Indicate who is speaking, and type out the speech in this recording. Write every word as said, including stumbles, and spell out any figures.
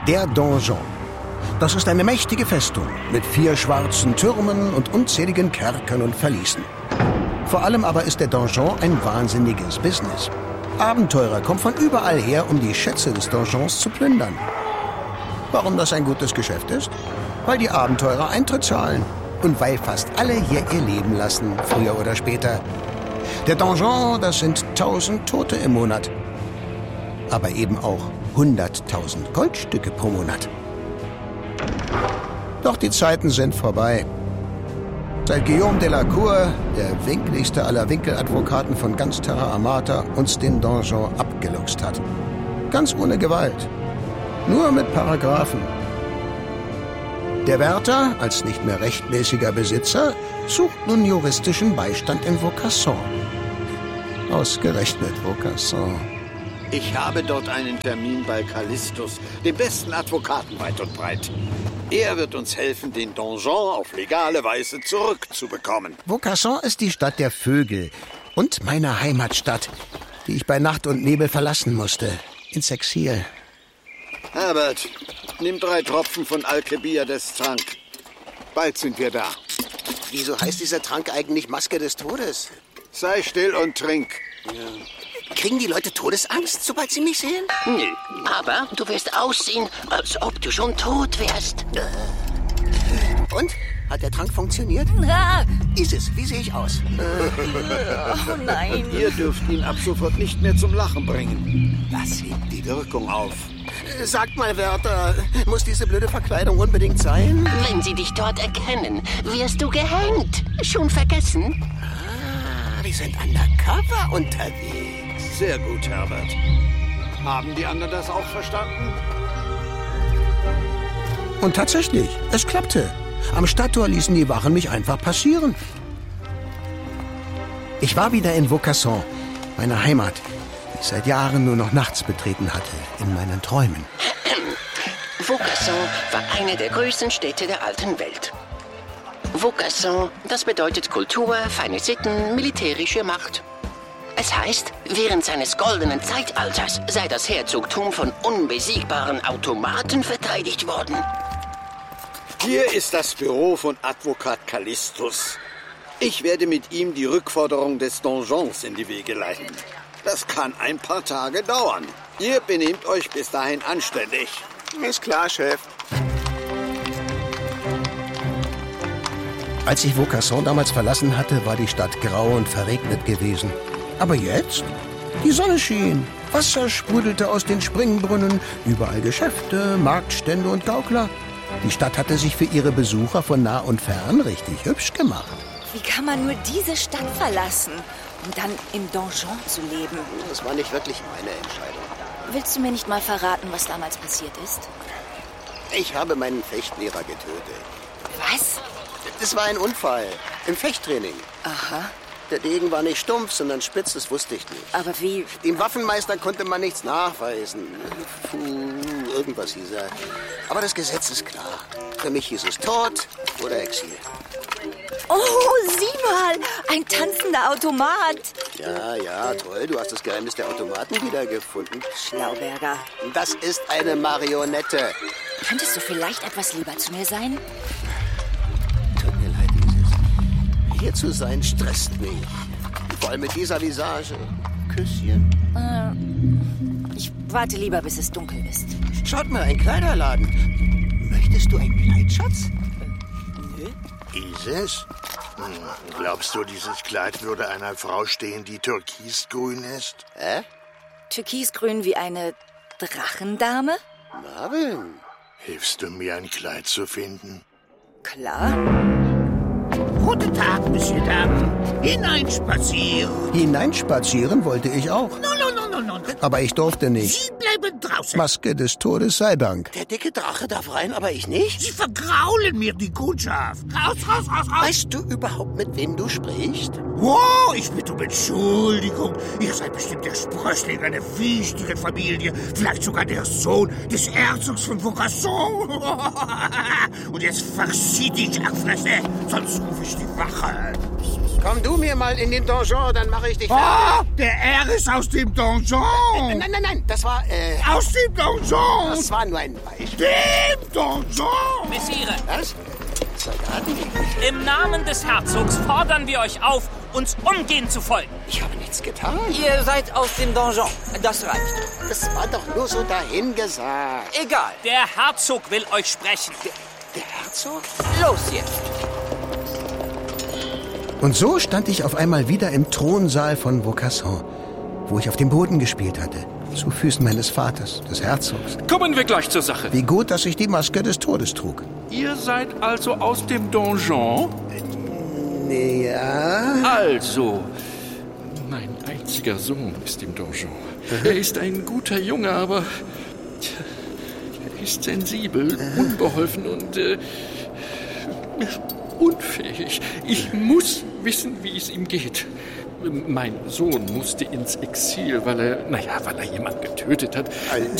Speaker 1: Der Donjon. Das ist eine mächtige Festung mit vier schwarzen Türmen und unzähligen Kerkern und Verließen. Vor allem aber ist der Donjon ein wahnsinniges Business. Abenteurer kommen von überall her, um die Schätze des Donjons zu plündern. Warum das ein gutes Geschäft ist? Weil die Abenteurer Eintritt zahlen und weil fast alle hier ihr Leben lassen, früher oder später. Der Donjon, das sind tausend Tote im Monat. Aber eben auch hunderttausend Goldstücke pro Monat. Doch die Zeiten sind vorbei. Seit Guillaume de la Cour, der winkligste aller Winkeladvokaten von ganz Terra Amata, uns den Donjon abgeluchst hat. Ganz ohne Gewalt. Nur mit Paragraphen. Der Wärter, als nicht mehr rechtmäßiger Besitzer, sucht nun juristischen Beistand in Vaucasson. Ausgerechnet Vaucasson.
Speaker 2: Ich habe dort einen Termin bei Callistus, dem besten Advokaten weit und breit. Er wird uns helfen, den Donjon auf legale Weise zurückzubekommen.
Speaker 1: Vaucasson ist die Stadt der Vögel und meine Heimatstadt, die ich bei Nacht und Nebel verlassen musste, ins Exil.
Speaker 2: Herbert, nimm drei Tropfen von Alkebiades Trank. Bald sind wir da.
Speaker 1: Wieso heißt dieser Trank eigentlich Maske des Todes?
Speaker 2: Sei still und trink.
Speaker 1: Ja. Kriegen die Leute Todesangst, sobald sie mich sehen?
Speaker 3: Nö, aber du wirst aussehen, als ob du schon tot wärst.
Speaker 1: Und? Hat der Trank funktioniert?
Speaker 4: Ah.
Speaker 1: Isis, wie sehe ich aus?
Speaker 4: Oh nein.
Speaker 2: Ihr dürft ihn ab sofort nicht mehr zum Lachen bringen. Das hebt die Wirkung auf.
Speaker 1: Sagt mal, Wärter, muss diese blöde Verkleidung unbedingt sein?
Speaker 3: Wenn sie dich dort erkennen, wirst du gehängt. Schon vergessen?
Speaker 1: Ah, wir sind undercover unterwegs.
Speaker 2: Sehr gut, Herbert. Haben die anderen das auch verstanden?
Speaker 1: Und tatsächlich, es klappte. Am Stadttor ließen die Wachen mich einfach passieren. Ich war wieder in Vaucasson, meiner Heimat, die ich seit Jahren nur noch nachts betreten hatte, in meinen Träumen.
Speaker 3: Vaucasson war eine der größten Städte der alten Welt. Vaucasson, das bedeutet Kultur, feine Sitten, militärische Macht. Es heißt, während seines goldenen Zeitalters sei das Herzogtum von unbesiegbaren Automaten verteidigt worden.
Speaker 2: Hier ist das Büro von Advokat Callistus. Ich werde mit ihm die Rückforderung des Donjons in die Wege leiten. Das kann ein paar Tage dauern. Ihr benehmt euch bis dahin anständig.
Speaker 1: Ist klar, Chef. Als ich Vaucasson damals verlassen hatte, war die Stadt grau und verregnet gewesen. Aber jetzt? Die Sonne schien, Wasser sprudelte aus den Springbrunnen, überall Geschäfte, Marktstände und Gaukler. Die Stadt hatte sich für ihre Besucher von nah und fern richtig hübsch gemacht.
Speaker 4: Wie kann man nur diese Stadt verlassen, um dann im Donjon zu leben?
Speaker 1: Das war nicht wirklich meine Entscheidung.
Speaker 4: Willst du mir nicht mal verraten, was damals passiert ist?
Speaker 1: Ich habe meinen Fechtlehrer getötet.
Speaker 4: Was?
Speaker 1: Das war ein Unfall im Fechttraining.
Speaker 4: Aha.
Speaker 1: Der Degen war nicht stumpf, sondern spitz, das wusste ich nicht.
Speaker 4: Aber wie?
Speaker 1: Dem Waffenmeister konnte man nichts nachweisen. Puh, irgendwas hieß er. Aber das Gesetz ist klar. Für mich hieß es Tod oder Exil.
Speaker 4: Oh, sieh mal, ein tanzender Automat.
Speaker 1: Ja, ja, toll, du hast das Geheimnis der Automaten wiedergefunden.
Speaker 4: Schlauberger.
Speaker 1: Das ist eine Marionette.
Speaker 4: Könntest du vielleicht etwas lieber zu mir sein?
Speaker 1: Tut mir leid, Isis. Hier zu sein stresst mich. Vor allem mit dieser Visage. Küsschen.
Speaker 4: Äh, ich warte lieber, bis es dunkel ist.
Speaker 1: Schaut mal, ein Kleiderladen. Möchtest du ein Kleid, Schatz?
Speaker 4: Nö.
Speaker 5: Isis? Hm, glaubst du, dieses Kleid würde einer Frau stehen, die türkisgrün ist?
Speaker 1: Hä?
Speaker 4: Türkisgrün wie eine Drachendame?
Speaker 1: Marvin.
Speaker 5: Hilfst du mir, ein Kleid zu finden?
Speaker 4: Klar.
Speaker 6: Guten Tag, Monsieur Dame. Hineinspazieren.
Speaker 1: Hineinspazieren wollte ich auch.
Speaker 6: No, no, no, no, no.
Speaker 1: Aber ich durfte nicht.
Speaker 6: Sie bleiben draußen.
Speaker 1: Maske des Todes sei Dank.
Speaker 6: Der dicke Drache darf rein, aber ich nicht? Sie vergraulen mir die Kundschaft. Raus, raus, raus, raus.
Speaker 1: Weißt du überhaupt, mit wem du sprichst?
Speaker 6: Oh, ich bitte um Entschuldigung. Ihr seid bestimmt der Sprössling einer wichtigen Familie. Vielleicht sogar der Sohn des Herzogs von Vaucasson. Und jetzt farci dich, Fresse. Sonst rufe ich die Wache.
Speaker 1: Komm du mir mal in den Donjon, dann mache ich dich fertig.
Speaker 6: Oh, der R ist aus dem Donjon.
Speaker 1: Nein, nein, nein, das war, äh...
Speaker 6: Aus dem Donjon.
Speaker 1: Das war nur ein Beispiel.
Speaker 6: Dem Donjon.
Speaker 7: Messire,
Speaker 1: Was? Soldaten?
Speaker 7: im Namen des Herzogs fordern wir euch auf, uns umgehend zu folgen.
Speaker 1: Ich habe nichts getan.
Speaker 8: Ihr seid aus dem Donjon. Das reicht.
Speaker 1: Das war doch nur so dahingesagt.
Speaker 8: Egal.
Speaker 7: Der Herzog will euch sprechen.
Speaker 1: Der Herzog?
Speaker 8: Los jetzt.
Speaker 1: Und so stand ich auf einmal wieder im Thronsaal von Vaucassin, wo ich auf dem Boden gespielt hatte, zu Füßen meines Vaters, des Herzogs.
Speaker 9: Kommen wir gleich zur Sache.
Speaker 1: Wie gut, dass ich die Maske des Todes trug.
Speaker 9: Ihr seid also aus dem Donjon?
Speaker 1: Ja.
Speaker 9: Also, mein einziger Sohn ist im Donjon. Er ist ein guter Junge, aber tja, er ist sensibel, unbeholfen und äh, unfähig. Ich muss wissen, wie es ihm geht. Mein Sohn musste ins Exil, weil er, naja, weil er jemanden getötet hat.